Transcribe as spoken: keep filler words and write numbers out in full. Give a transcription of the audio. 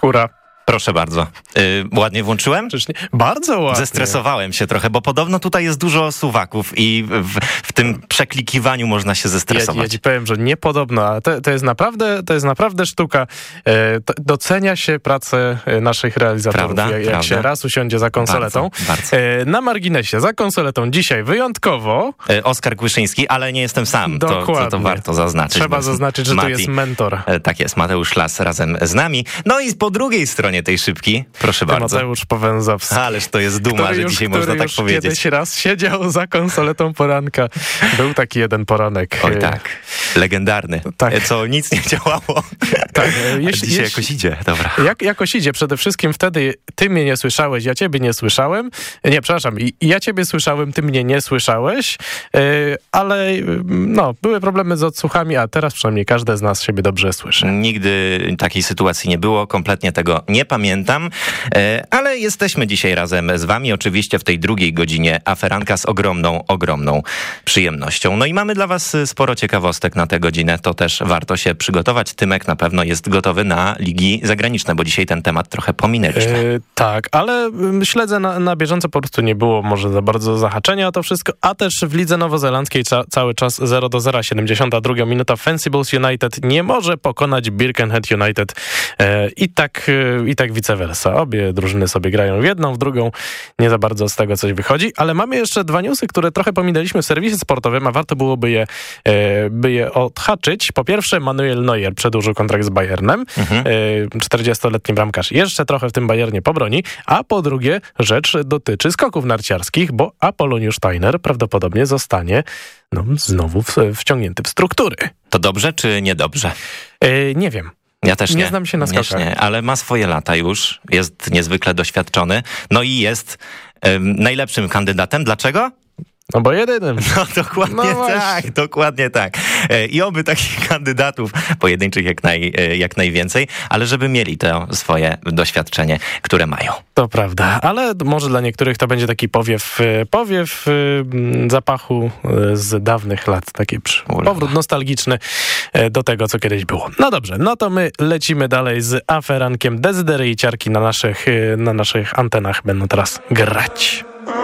Hura. Proszę bardzo. Yy, ładnie włączyłem? Przecież nie, bardzo ładnie. Zestresowałem się trochę, bo podobno tutaj jest dużo suwaków i w, w tym przeklikiwaniu można się zestresować. Ja, ja ci powiem, że niepodobno, a to, to jest naprawdę, to jest naprawdę sztuka. E, to, docenia się pracę naszych realizatorów, Prawda? jak, jak Prawda? się raz usiądzie za konsoletą. Bardzo, bardzo. E, na marginesie, za konsoletą dzisiaj wyjątkowo... Yy, Oskar Kłyszyński, ale nie jestem sam. To, to, to warto zaznaczyć. Trzeba zaznaczyć, że Mati, tu jest mentor. Yy, tak jest, Mateusz Las razem z nami. No i po drugiej stronie tej szybki, proszę bardzo. Mateusz Powęzowski. Ależ to jest duma, że już, dzisiaj można tak powiedzieć. Kiedyś raz siedział za konsoletą poranka. Był taki jeden poranek. Oj tak, legendarny. Tak. Co nic nie działało. Tak, jeśli, dzisiaj jakoś idzie, dobra. Jak, jakoś idzie. Przede wszystkim wtedy ty mnie nie słyszałeś, ja ciebie nie słyszałem. Nie, przepraszam, i, ja ciebie słyszałem, ty mnie nie słyszałeś, yy, ale no, były problemy z odsłuchami, a teraz przynajmniej każdy z nas siebie dobrze słyszy. Nigdy takiej sytuacji nie było, kompletnie tego nie pamiętam, yy, ale jesteśmy dzisiaj razem z wami, oczywiście w tej drugiej godzinie aferanka z ogromną, ogromną przyjemnością. No i mamy dla was sporo ciekawostek na tę godzinę, to też warto się przygotować. Tymek na pewno jest gotowy na ligi zagraniczne, bo dzisiaj ten temat trochę pominęliśmy. Yy, tak, ale śledzę na, na bieżąco, po prostu nie było może za bardzo zahaczenia o to wszystko, a też w lidze nowozelandzkiej ca- cały czas zero do zera, siedemdziesiąta druga minuta, Fencibles United nie może pokonać Birkenhead United yy, i, tak, yy, i tak vice versa. Obie drużyny sobie grają w jedną, w drugą, nie za bardzo z tego coś wychodzi, ale mamy jeszcze dwa newsy, które trochę pominęliśmy w serwisie sportowym, a warto byłoby je, yy, by je odhaczyć. Po pierwsze, Manuel Neuer przedłużył kontrakt z Bayernem, mhm. czterdziestoletni bramkarz jeszcze trochę w tym Bayernie pobroni, a po drugie rzecz dotyczy skoków narciarskich, bo Apolloniusz Steiner prawdopodobnie zostanie no, znowu w, wciągnięty w struktury. To dobrze czy niedobrze? Yy, nie wiem. Ja też nie. Nie znam się na skokach. Nie, ale ma swoje lata już, jest niezwykle doświadczony, no i jest ym, najlepszym kandydatem. Dlaczego? No bo jedynym. No dokładnie no tak, dokładnie tak. I oby takich kandydatów pojedynczych jak, naj, jak najwięcej, ale żeby mieli to swoje doświadczenie, które mają. To prawda, ale może dla niektórych to będzie taki powiew, powiew zapachu z dawnych lat, taki powrót nostalgiczny do tego, co kiedyś było. No dobrze, no to my lecimy dalej z aferankiem. Dezydery i ciarki na naszych, na naszych antenach będą teraz grać.